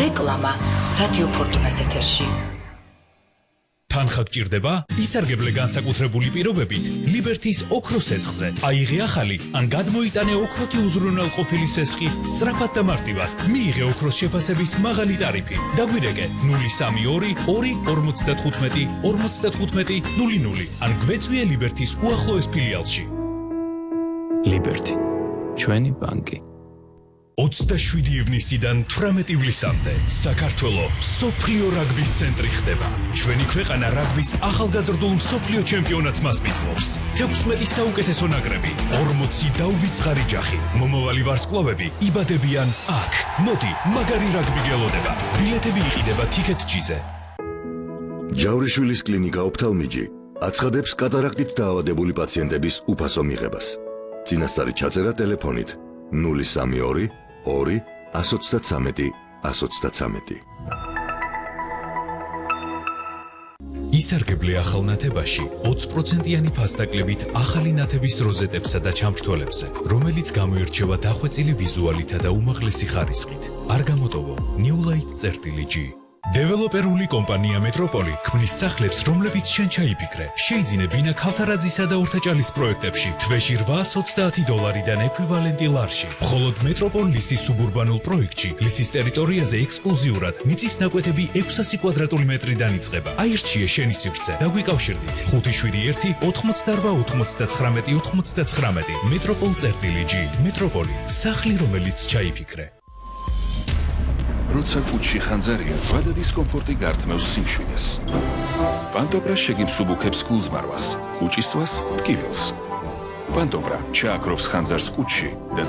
რეკლამა რადიო ფორტუნას ეთერში. თანხა გჭირდება? ისარგებლე განსაკუთრებული პირობებით ლიბერთის ოქროს სესხზე. აიღე ახალი ან გადმოიტანე ოქროთი უზრუნველყოფილი სესხი სწრაფად და მარტივად. მიიღე ოქროს შეფასების მაღალი ტარიფი. დაგვირეკე 032 2 55 00 ან გვეწვიე ლიბერთის უახლოეს ფილიალში. ლიბერთი, ჩვენი ბანკი. 27 ივნისიდან 18 ივლისამდე საქართველო მსოფლიო რაგბის ცენტრი ხდება. ჩვენი ქვეყანა რაგბის ახალგაზრდულ მსოფლიო ჩემპიონატს მასპინძლობს. 16 საუკეთესო ნაკრები, 40 დაუვიწყარი ჯახი. მომავალი ვარსკვლავები იბადებიან აქ. მოდი, მაგარი რაგბი გელოდება. ბილეთები იყიდება TicketJet-ზე. ჯავრიშვილის კლინიკა ოფთალმიჯი აცხადებს კატარაქტით დაავადებული პაციენტების უფასო მიღებას. წინასწარი ჩაწერა ტელეფონით 032 2 133 133. ისარგებლე ახალ ნათებაში 20%-იანი ფასდაკლებით ახალი ნათების როზეტებსა და ჩამრთვალებზე, რომელიც გამოირჩევა დახვეწილი ვიზუალითა და უმაღლესი ხარისხით. არ გამოტოვო Newlight.G. დეველოპერული კომპანია მეტროპოლი ქმნის სახლებს, რომლებიც შენ ჩაიფიქრე. შეიძინე ბინა ქავთარაძისა და ორთაჭალის პროექტებში თვეში $820-დან ექვივალენტი ლარში. მხოლოდ მეტროპოლ ლისის სუბურბანულ პროექტში ლისის ტერიტორიაზე ექსკლუზიურად მიწის ნაკვეთები 600 კვადრატული მეტრიდან იწყება. აირჩიე შენი სივრცე და გვიკავშირდით 571 88 99 99. მეტროპოლ.G. მეტროპოლი, სახლი, რომელიც ჩაიფიქრე. როცა კუჩში ხანძარია, ზვადა დისკომფორტი გართმევს სიმშვიდეს. პანტობრა შეგიმსუბუქებს გულზმარვას, კუჭისთვის ტკივილს. პანტობრა ჩააქრობს ხანძარს კუჩში და